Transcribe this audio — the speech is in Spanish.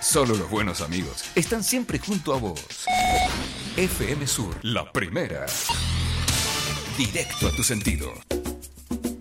Solo los buenos amigos están siempre junto a vos. FM Sur, la primera. Directo a tu sentido.